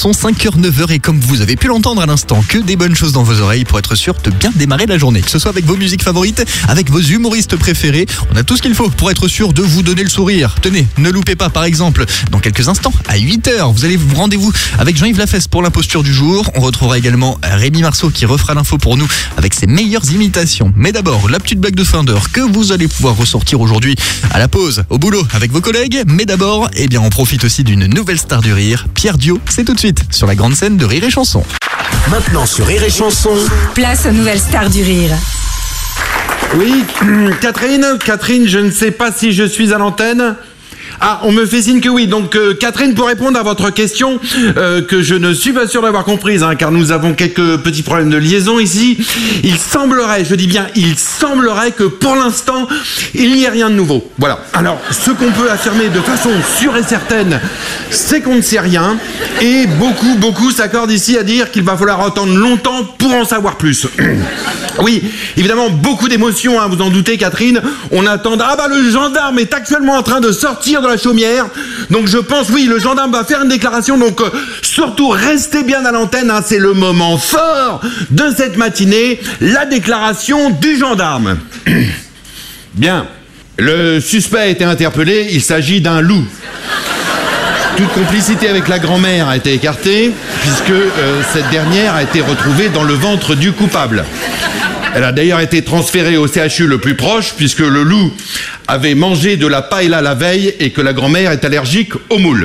Chansson, 5h, 9h et comme vous avez pu l'entendre à l'instant, que des bonnes choses dans vos oreilles pour être sûr de bien démarrer la journée. Que ce soit avec vos musiques favorites, avec vos humoristes préférés, on a tout ce qu'il faut pour être sûr de vous donner le sourire. Tenez, ne loupez pas par exemple, dans quelques instants, à 8h, vous allez vous rendez-vous avec Jean-Yves Lafesse pour l'imposture du jour. On retrouvera également Rémi Marceau qui refera l'info pour nous avec ses meilleures imitations. Mais d'abord, la petite blague de fin d'heure que vous allez pouvoir ressortir aujourd'hui à la pause, au boulot avec vos collègues. Mais d'abord, on profite aussi d'une nouvelle star du rire, Pierre Diot. C'est tout de suite sur la grande scène de Rire et Chanson. Maintenant sur Rire et Chanson, place aux nouvelles stars du rire. Oui, Catherine, je ne sais pas si je suis à l'antenne. Ah, on me fait signe que oui. Donc, Catherine, pour répondre à votre question, que je ne suis pas sûr d'avoir comprise, car nous avons quelques petits problèmes de liaison ici. Il semblerait, je dis bien, que pour l'instant, il n'y ait rien de nouveau. Voilà. Alors, ce qu'on peut affirmer de façon sûre et certaine, c'est qu'on ne sait rien. Et beaucoup s'accordent ici à dire qu'il va falloir attendre longtemps pour en savoir plus. Oui, évidemment, beaucoup d'émotions, vous en doutez, Catherine. On attend... le gendarme est actuellement en train de sortir de la chaumière. Donc je pense, oui, le gendarme va faire une déclaration. Donc surtout, restez bien à l'antenne. C'est le moment fort de cette matinée. La déclaration du gendarme. Bien. Le suspect a été interpellé. Il s'agit d'un loup. Toute complicité avec la grand-mère a été écartée, puisque cette dernière a été retrouvée dans le ventre du coupable. Elle a d'ailleurs été transférée au CHU le plus proche, puisque le loup avait mangé de la paella la veille et que la grand-mère est allergique aux moules.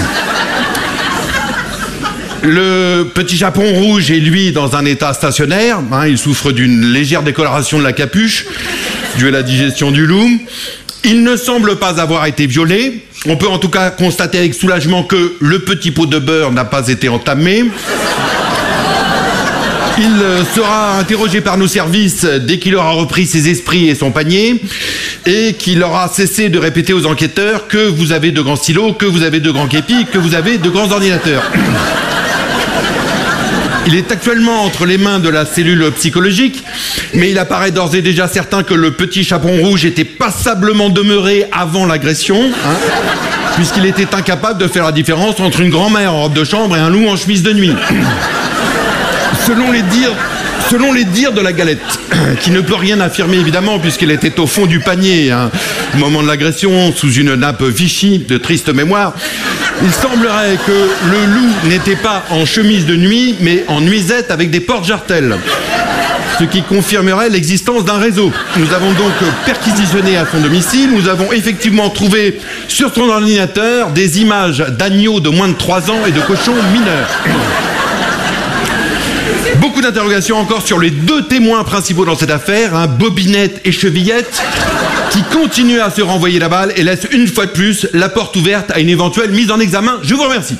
Le petit Japon rouge est, lui, dans un état stationnaire. Il souffre d'une légère décoloration de la capuche, due à la digestion du loup. Il ne semble pas avoir été violé. On peut en tout cas constater avec soulagement que le petit pot de beurre n'a pas été entamé. Il sera interrogé par nos services dès qu'il aura repris ses esprits et son panier et qu'il aura cessé de répéter aux enquêteurs que vous avez de grands stylos, que vous avez de grands képis, que vous avez de grands ordinateurs. Il est actuellement entre les mains de la cellule psychologique, mais il apparaît d'ores et déjà certain que le petit chaperon rouge était passablement demeuré avant l'agression, puisqu'il était incapable de faire la différence entre une grand-mère en robe de chambre et un loup en chemise de nuit. Selon les dires de la galette, qui ne peut rien affirmer évidemment puisqu'il était au fond du panier au moment de l'agression, sous une nappe Vichy de triste mémoire, il semblerait que le loup n'était pas en chemise de nuit mais en nuisette avec des porte-jartelles, ce qui confirmerait l'existence d'un réseau. Nous avons donc perquisitionné à son domicile, nous avons effectivement trouvé sur son ordinateur des images d'agneaux de moins de 3 ans et de cochons mineurs. Beaucoup d'interrogations encore sur les 2 témoins principaux dans cette affaire, Bobinette et Chevillette, qui continuent à se renvoyer la balle et laissent une fois de plus la porte ouverte à une éventuelle mise en examen. Je vous remercie.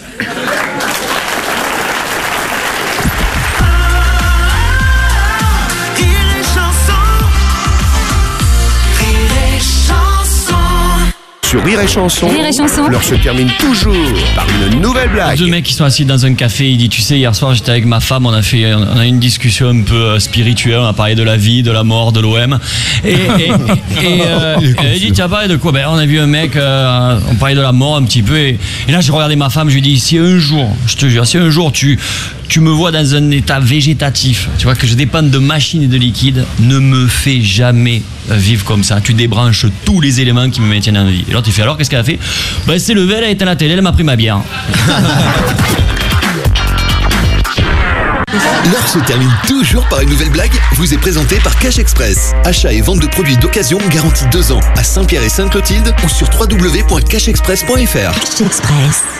sur Rire et Chanson, l'heure se termine toujours par une nouvelle blague. 2 mecs qui sont assis dans un café, il dit, tu sais, hier soir j'étais avec ma femme, on a eu une discussion un peu spirituelle, on a parlé de la vie, de la mort, de l'OM. Et il dit, tu as parlé de quoi? On a vu un mec, on parlait de la mort un petit peu, et là j'ai regardé ma femme, je lui ai dit, si un jour, je te jure, si un jour tu me vois dans un état végétatif, tu vois, que je dépende de machines et de liquides, ne me fais jamais vivre comme ça. Tu débranches tous les éléments qui me maintiennent en vie. Et l'autre il fait, alors qu'est-ce qu'elle a fait? Elle s'est levée, elle a éteint la télé, elle m'a pris ma bière. L'heure se termine toujours par une nouvelle blague, vous est présentée par Cash Express. Achat et vente de produits d'occasion garantis 2 ans à Saint-Pierre et Sainte-Clotilde ou sur www.cashexpress.fr. Cash Express.